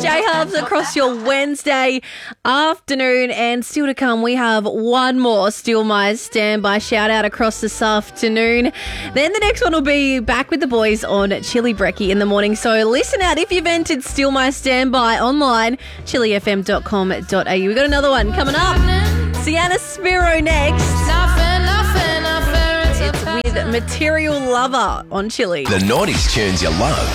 J-Hubs across your Wednesday afternoon. And still to come, we have one more Steal My Standby shout out across this afternoon. Then the next one will be back with the boys on Chili Brekkie in the morning. So listen out if you've entered Steal My Standby online, chilifm.com.au. We've got another one coming up. Sienna Spiro next. It's with Material Lover on Chili. The 90s tunes you love.